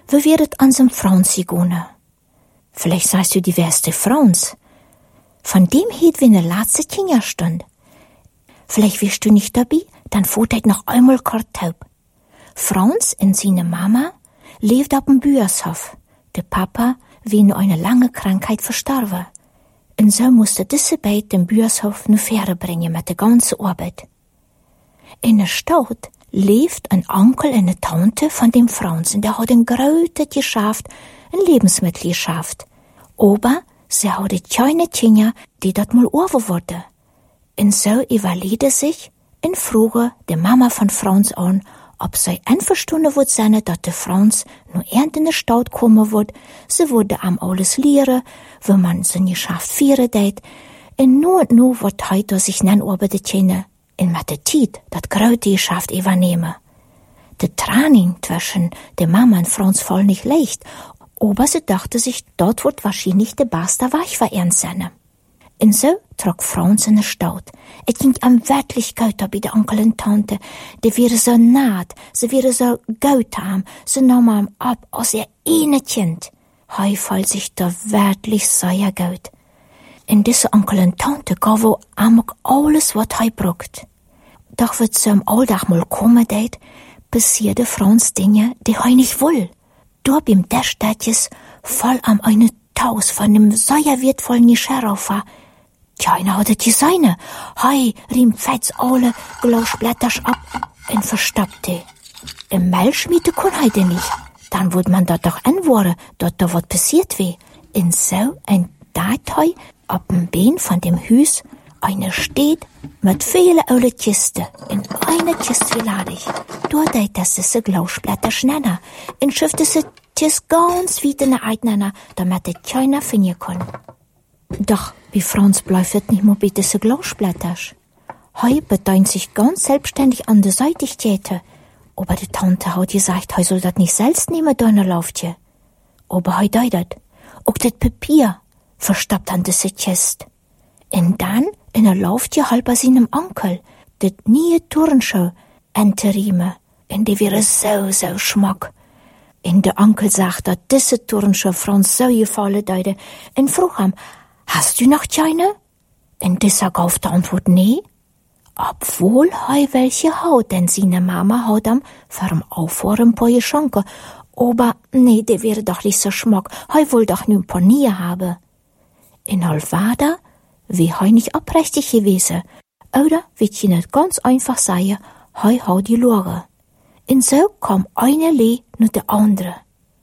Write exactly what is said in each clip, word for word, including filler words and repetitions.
wie wird an sem Frans gegangen? Vielleicht sagst du, die wärste Frans. Von dem hielt wie ne letzte Kinderstund. Vielleicht wirst du nicht dabei, dann futtert noch einmal kort taub. Frans und seine Mama lebt auf dem Büershof. Der Papa wie in eine lange Krankheit verstorben. Und so musste diese beiden den Büershof nur Fähre bringen mit der ganzen Arbeit. In der Stadt lebt ein Onkel und eine Tante von dem Frans, und der hat ein großes Geschäft, ein Lebensmittelgeschäft. Aber sie haben kleine Kinder, die dort mal over wurden. Und so überlegte sich und frage die Mama von Frans an, ob sie einverstanden wird sein, dass der Frans nur erst in der Stadt kommen wird. Sie würde am alles lehren, wenn man sein Geschäft führen tät. Und nur und nur wird heute sich nennen über die Kinder. Und mit der Zeit das große Geschäft übernehmen. Der Training zwischen der Mama und Frans voll nicht leicht, aber sie dachte sich, dort wird wahrscheinlich der beste Weg für ihn sein. Und so trug Frans in der Stadt. Es ging am wirklich gut bei der Onkel und Tante. Die wäre so naht, sie wäre so gut am, sie nahm ihm ab als ihr eine Kind. Heu fällt sich da wirklich sehr gut. In diese Onkel und Tante gaven ihm alles, was er braucht. Doch wird sie am Alltag mal kommen, deit, passierte Frans Dinge, die er nicht will. Dort beim der Städtjes voll am eine Taus von dem sehr wertvollen Geschirr war. Keiner hatte die seine. Hei, riem fetz alle Glasblätter ab und verstoppte. Im Mehlschmiede kann heide nicht. Dann würde man dort doch anwäre, dort da was passiert weh. Und so ein Datei ab dem Bein von dem Hüs, eine steht mit vielen alte Kisten. In eine Kiste lade ich. Dort deit das diese Glasblätter schneller. Und schiffte sie tis ganz weit in der Eidnana, damit es keiner finden kann. Doch wie Frans bleibt nicht mehr bei diese Glasblätter. Heu bedient sich ganz selbstständig an der Seitigkeit. Aber die Tante hat gesagt, heu soll das nicht selbst nehmen, deine Laufje. Aber heu deidet. Auch das Papier verstoppt an diese Kiste. Und dann in der Laufje halb bei seinem Onkel, das nie Turnschuh enterriemen. Und die wäre so, so schmack. Und der Onkel sagt, dass diese Turnschuh Frans so gefallen deide. Und frug ihm, hast du noch keine? Und dieser gab die Antwort, nee. Obwohl heu welche haut, denn seine Mama hat ihm für ihm Auffahren ein paar Geschenke. Aber nee, der wäre doch nicht so schmack. Heu wohl doch nur ein paar nie haben. In Holwada, wie heu nicht abrechtig gewesen. Oder, wie ich nicht ganz einfach sagen, heu haut die Lore. Und so kam eine Lee nur der andere.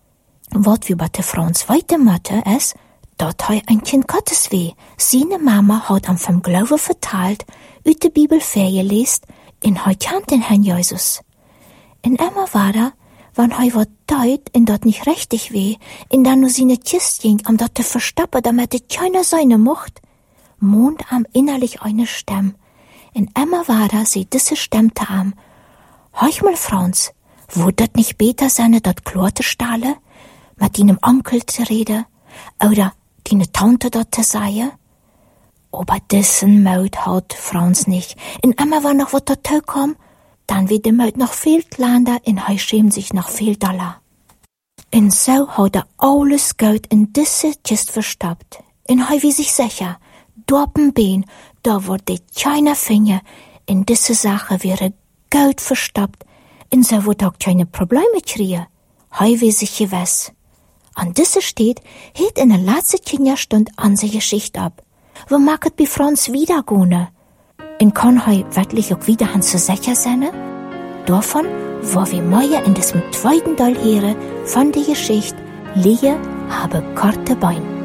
Was wir bei der Frans weitermachen ist, dort heu ein Kind Gottes weh. Seine Mama hat am vom Glauben verteilt, aus der Bibel vorgelesen, und heu kannt den Herrn Jesus. Und immer war da, wann heu wat deut, und dort nicht richtig weh, und dann nur seine Kiste ging, am dort zu verstoppen, damit es keiner seine mocht, mond am innerlich eine Stimme. Und immer war da, sie diese stimmte am, heuch mal, Frans, wo dat nicht besser sein, dat Klorte stahle, mit deinem Onkel zu reden, oder deine Tante dort zu sagen? Aber diesen Mut hat Frans nicht. Und immer war noch was dazu kam, dann wird der Mut noch viel kleiner und er schämt sich noch viel doller. Und so hat er alles Geld in diese Kiste verstoppt. Und er wie sich sicher, dort am Bein, da wurde keiner Finger, in diese Sache wäre Geld verstoppt, und so wird auch keine Probleme kriegen. Er wie sich gewiss. An diese steht, hielt in der letzten Kinderstunde an seine Geschichte ab. Wo mag es bei Frans wiedergehen? Und kann er wirklich auch wieder an zu sicher sein? Davon, wo wir morgen in diesem zweiten Teil hören von der Geschichte, Lie habe korte Beine.